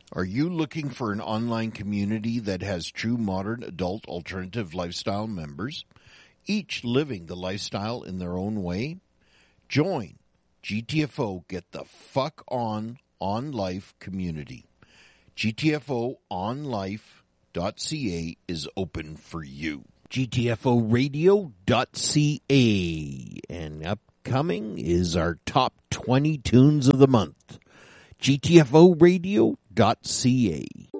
Are you looking for an online community that has true modern adult alternative lifestyle members, each living the lifestyle in their own way? Join GTFO Get the Fuck On Life community. GTFOonlife.ca is open for you. GTFOradio.ca. And upcoming is our top 20 tunes of the month. GTFOradio.ca.